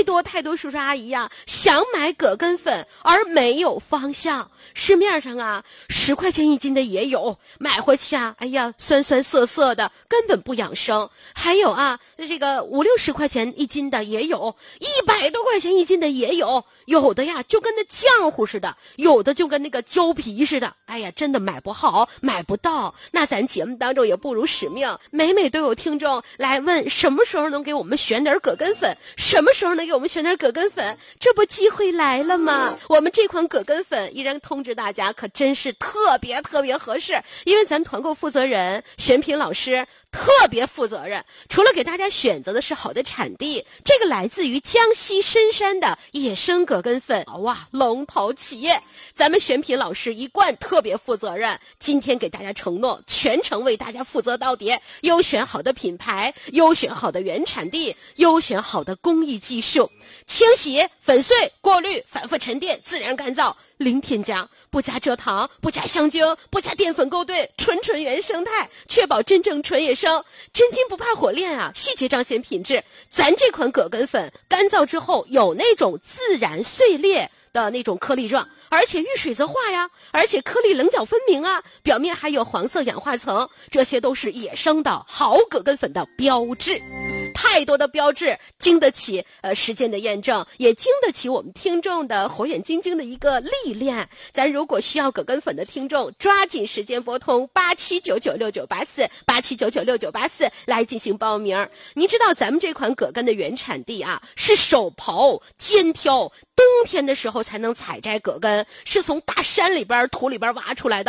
太多叔叔阿姨呀，想买葛根粉而没有方向。市面上啊，10块钱1斤的也有，买回去啊，哎呀，酸酸涩涩的，根本不养生。还有啊，这个50、60块钱1斤的也有，100多块钱1斤的也有，有的呀就跟那浆糊似的，有的就跟那个胶皮似的。哎呀，真的买不好，买不到。那咱节目当中也不辱使命，每都有听众来问什么时候能给我们选点葛根粉，什么时候能给我们选点葛根粉，这不机会来了吗？我们这款葛根粉依然通知大家，可真是特别合适，因为咱团购负责人选品老师特别负责任，除了给大家选择的是好的产地，这个来自于江西深山的野生葛根粉，哇，龙头企业，咱们选品老师一贯特别负责任，今天给大家承诺，全程为大家负责到底，优选好的品牌，优选好的原产地，优选好的工艺技术，清洗、粉碎、过滤、反复沉淀、自然干燥，零添加，不加蔗糖，不加香精，不加淀粉勾兑，纯原生态，确保真正纯野生，真金不怕火炼啊！细节彰显品质。咱这款葛根粉干燥之后有那种自然碎裂的那种颗粒状，而且遇水则化呀，而且颗粒棱角分明啊，表面还有黄色氧化层，这些都是野生的好葛根粉的标志。太多的标志经得起时间的验证，也经得起我们听众的火眼金睛的一个历练。咱如果需要葛根粉的听众，抓紧时间拨通87996984来进行报名。您知道咱们这款葛根的原产地啊，是手刨肩挑，冬天的时候才能采摘葛根，是从大山里边土里边挖出来的。